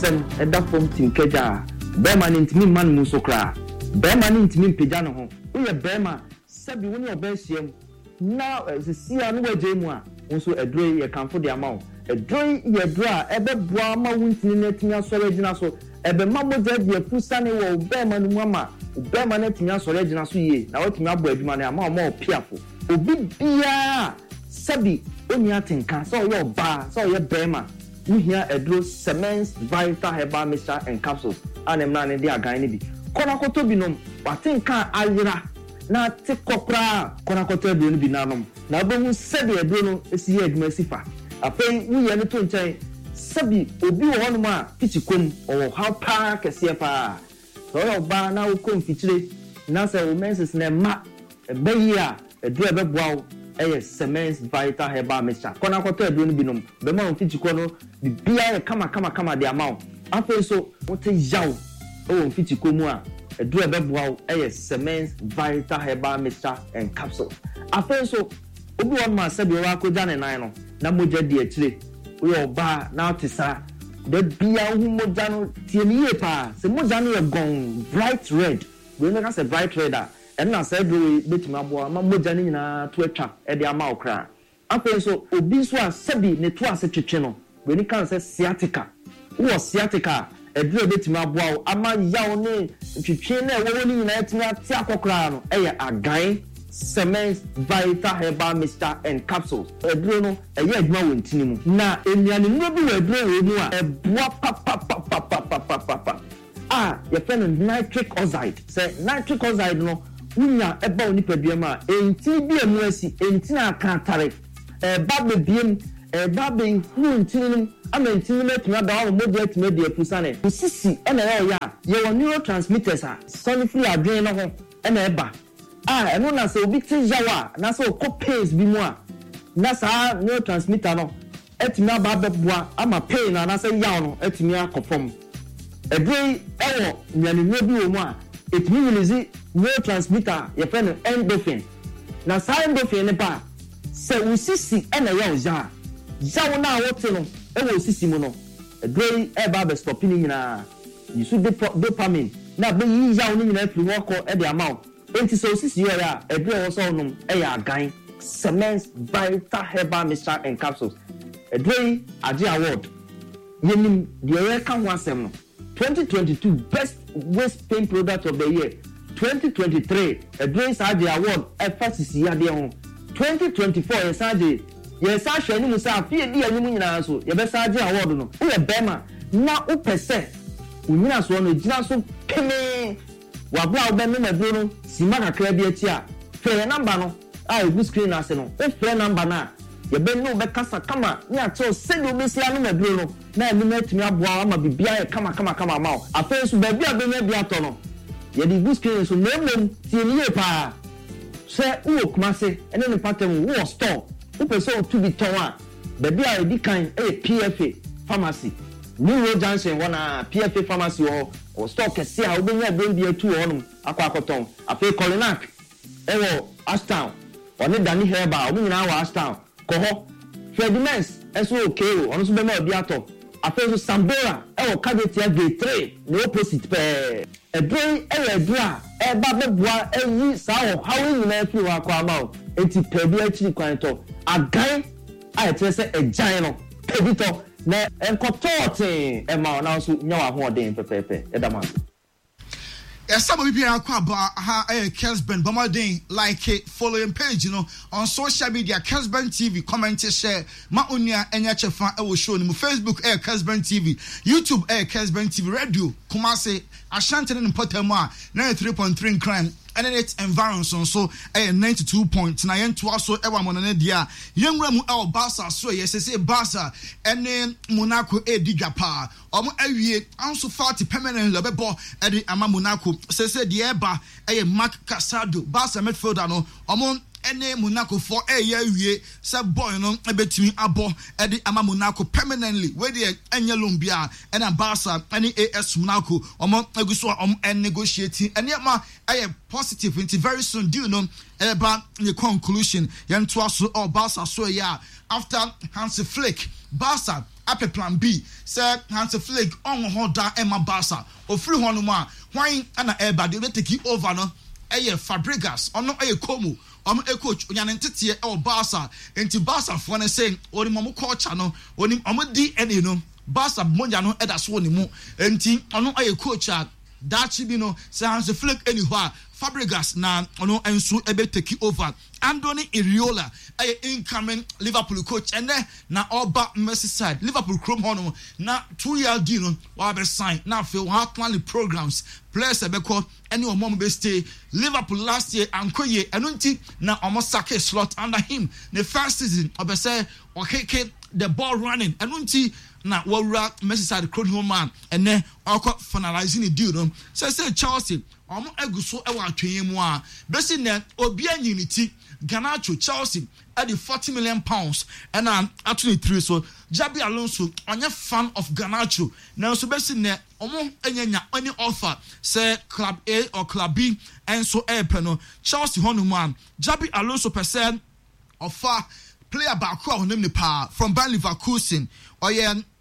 asem eda fom tinkeja bema ntimi man mu so kra bema ntimi mpega no ho wo bema sabi woni obesiem na sisia no waje mu a wonso edro ye kanfo de ama wo edro ye dro a ebeboa ma wuntini na timi asore agina so ebe mamoja de afusane wo bema no mu ama bema na timi asore agina so ye na watimi abo adwuma na ama o piafo obi bia sabi oni atenka so yo ba so ye bema uhia edro Semence Vital Herbal Mixture and Capsules anemna ne de agan ne bi konakoto binom watenka ayira na te kokra konakoto edro ne bi nanom na bohu sabi edro no esi ye adwuma sifa afei uye ne to nchen sabi obi wo hono ma pichikom o how pa kese pa so yo ba na wo kom fitire na se wo menses na ma ebayi a edro ebeboa Semence Vital Herbal Mixture konakoto edro ne binom be ma fichiko no bibia ye kama de amount afei so wote yaw o fichiko mu a edro ebeboa Semence Vital Herbal Mixture and Capsules afei so obi won ma sabi wa ko jane nan no na moja di akire we oba na otisa de bia hu moja no tieniye pa se moja no ye gon bright red we no ka se bright red a na say do betima abo ma moja ni nyina to atwa e de ama okra afei so obi so a sabi ne to ase twetwe no we ni kan say sciatica wo sciatica edro betima abo ama yaw ne twetwe na wo ni nyina atimi ati akokra no e ye agan Semence Vital Herbal Mixture and Capsules edro no e ye adwuma wontini mu na enuane no bi edro mu a eboa pa ye fen nitric oxide say nitric oxide no unya eba oni paduama enti bi emu asi enti na akantare ba bebiem ba be hu ntini ama ntini metuna da wo moja etime de afusane usisi ena ya ye neurotransmitters a sonifri adwen no ho ena eba eno na se obi ti yawa na se ko pains bi mu a na sa neurotransmitter no etime aba beboa ama pain na se yaw no etime akofom edrei ewo nyane bi wo mu a etime release neurotransmitter ye friend endorphin na sa endorphin ne ba se usisi ena yaw jawo na wote no ewo usisi mu no edrei eba be stop ni nyina yisu dopamine na be yi yaw ni nyina firi wo ko e de amount enti so usisi ya edrei wo so no e ya agan Semence Vital Herbal Mixture and Capsules edrei age award yenim de ye kan ho asem no 2022 Best Waist Pain Product of the Year 2023 edrei age award FCC ya de ho 2024 yes age ni musa afie di anim nyina so ye be age award no wo ye bema na o pese unyina so no gina so keme wabla be me mabro no sima kakra bi ati a fe number no a egu screen ase no o fe number na ye be no be kasa kama ni ato se do be sia no mabro no na emi matimi aboa ama bibia ye kama ma afa so ba bia be nya bia to no ye di egu screen so no mom tie ni ye pa se wo kumase ene ne pattern wo store wo person to be towa ba bia e di kan PFA pharmacy New Road Junction wana PFA pharmacy o store kese a obenya be bia tu honum akwakoton afa Colinac ewo Ashtown oni Dani Herbal o nyina wa Ashtown ko ho Fredimens eso okay ono so be ma obi ato afa so Sambora ewo Kadetia Gate 3 no opposite pe edrei edra eba beboa eyi sa ho hawe nyina fi wa kwa ma enti pebi achi kwan to agan a etrese ejan no pedito na enkotote e ma na so nya wa ho odin pepepe edama some of people are Kelsben Bomadin like it, following page, on social media, Kelsben TV, comment, share, Maunia, NHF, I will show them Facebook, Kelsben TV, YouTube, Kelsben TV, Radio, Kumase, Ashanti and Potema, 93.3 in crime. And then it's environment so 92.9 to also ever monadia young Ramu El Basa so yes say Basa and then Monaco Digapa awie also 40 permanent lobebo edi ama Monaco say the eba Mark Casado Basa midfielder no ene Monaco for awie say boy no ebetimi abo edi ama Monaco permanently where the enya lombia and Basa any AS Monaco eguso negotiating and yet ma positive into very soon do you know about the conclusion yan twaso or Barca so yeah after Hansi Flick Barca apɛ plan B sɛ Hans Flick on ho da Emma Barca ofiri ho no ma hwan ana eba de take over no ɛyɛ Fabregas ɔno ɛyɛ Como coach onyane ntete ɛwɔ Barca enti Barca fo no sɛ oni mo culture no oni ɔmo DNA no Barca monja no ɛda so oni mu enti ɔno ɛyɛ coach a dachi bi no sɛ Hans Flick any hɔ a Fabregas na ɔno enso ebe take over Andoni Iraola incoming Liverpool coach and na Oba Merseyside Liverpool Chrome hono na 2-year deal no wa be sign na feel wa plan the programs players ebeko any omom be stay Liverpool last year ankoye enunti na omo sake slot under him the first season obese okeke the ball running enunti na wawura Merseyside Chrome home man and then oko finalizing the deal no say Chelsea omo eguso e wa atwen mu a besi na obi anyiniti Garnacho Chelsea at the £40 million and actually 3 so Jabi Alonso onye fan of Garnacho now so besi ne omo enya any offer say club A or club B and so no Chelsea hono man Jabi Alonso percent offer player back who name the power from Bayer Leverkusen or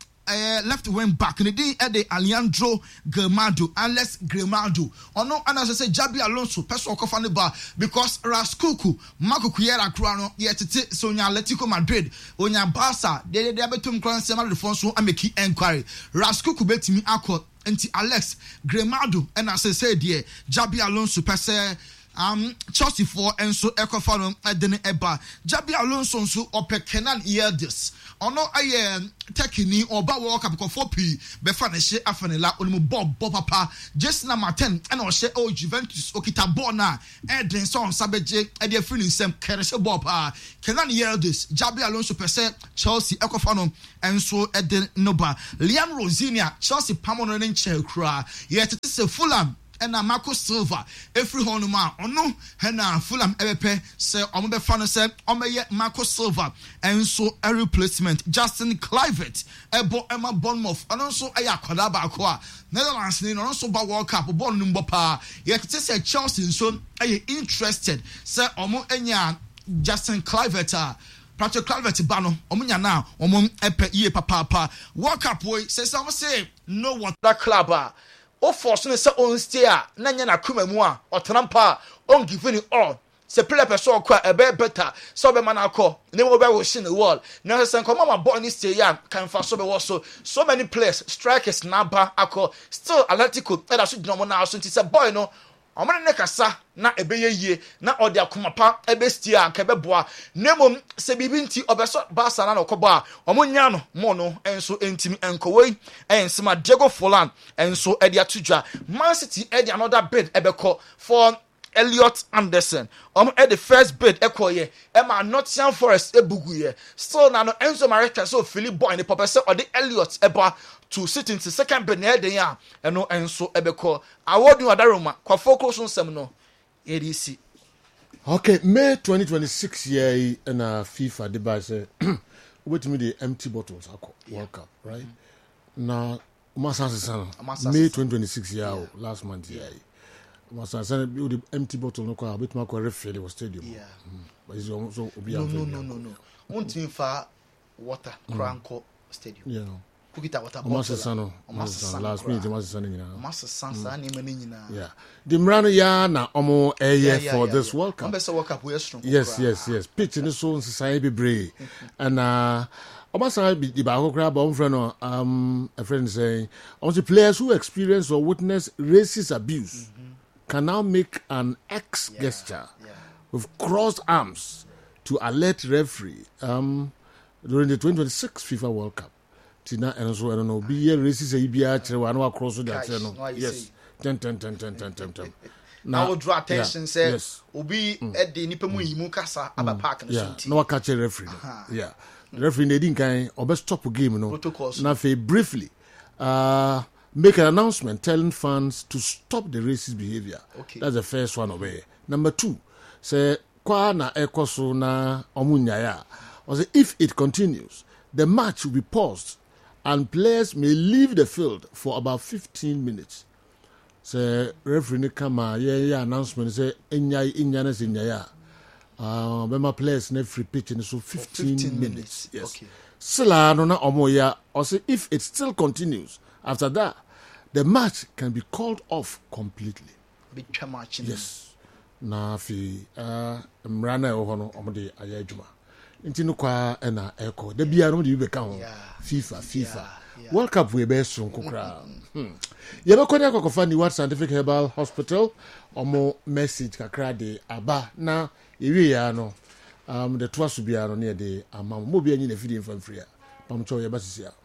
left wing back in the day at the Alejandro Gramado Alex Gramado or no and as I say Jabi Alonso person off the bar because Raskuku Marco Cuera Crano yet Sonia Atletico Madrid onya Barca they betum crown sema reform and make inquiry Raskuku bet me akọ anti Alex Gramado and as I said there Jabi Alonso per Chelsea for and so Ecofano Adene Eba Jabi Alonso so ope Kenan Yildiz ono aye tekini oba World Cup ko 4p be fa na hye afanela onimu bob papa just number 10 and o hye o Juventus okita ball na Edin son sabeje e de free nsem kerehye ball pa Kenan Yildiz Jabi Alonso pese Chelsea Ecofano and so Eden Noba Liam Rosinia Chelsea pamono ne nche kra yet it is a Fulham and Marco Silva every honuma ono hena Fulham ebepe say omo be fa no say omoye Marco Silva and so a replacement Justin Kluivert ebo Emma Bournemouth and so aya kwada ba ko a Netherlands ni no so ba World Cup ball no mbo pa yet say Chelsea so aye interested say omo enya Justin Kluivert Patrick Kluivert ba no omo nya na omo epe ye papa World Cup boy say some say no what that club o force no say on stay na nya na kuma mu a otrampa on give any all se player person kwa ebe better so be man akọ na mo be wo shi the wall na say come ma boy ni stay ya kan fa so be wo so many players strikers na ba akọ still Atletico that should no na so nti say boy no omane ne kasa na ebeye yie na odi akomapa ebe stia ka beboa nemom se bibi nti obeso Barca na okobo a omonya no mo no enso entimi enkowei ensema Diego Forlan enso edi atudwa Man City edi another bid ebeko for Elliot Anderson the first bid ekoye Emma Nottingham Forest ebuguye still na no Enzo Maresca so Philip Boy ne papa se odi Elliot eba to sit into second bid na eden ya eno enso ebeko award you adaroma kwa focus on sem no ADC. Okay, May 2026 year in a FIFA debate say wait me the empty bottles World Cup, right? Now May 2026 year last month year. Masa send the empty bottle no kwa bit ma kwa refill the stadium. Yeah. But it's also obi no. Won't me fa water cranko stadium. Yeah. Kukita water bottle. Masa last minute masa nyina. Masa sansa ni mani nyina. Yeah. The mrano ya na omo eye for this World Cup. Ombe se World Cup we strong. Yes. Pitch ni so nsai bebre. And Omasa the baako kra ba friend no a friend saying on the players who experience or witness racist abuse can now make an X gesture with crossed arms to alert referee during the 2026 FIFA World Cup. Tina and so I don't know. Be a racist ABR one across that channel. Yes. 10. Now draw attention say obi e de nipa mu yimu kasa aba park no so. No catch a referee. Yeah. The referee didn't kind of stop a game no. Now briefly make an announcement telling fans to stop the racist behavior. Okay. That's the first one away. Number 2, say kwa na ekoso na omunyaya. Or say if it continues, the match will be paused and players may leave the field for about 15 minutes. Say referee kama announcement say inyana sinyaya. Bema players na free pitch so 15 minutes. Yes. Okay. Sila no na omoya or say if it still continues after that, the match can be called off completely. Big match. Yes. Na fi mrana e ho no omde ayadwuma. Nti no kwa na eko. Da bia no de be ka ho. FIFA. World Cup we be so nkokra. Ye be konya kokofa ni What Scientific Herbal Hospital omo message kakra de aba na ewie ya no the twasu bia no ne de amam mo bia nyi na fidi mfamfria pamcho ye basisia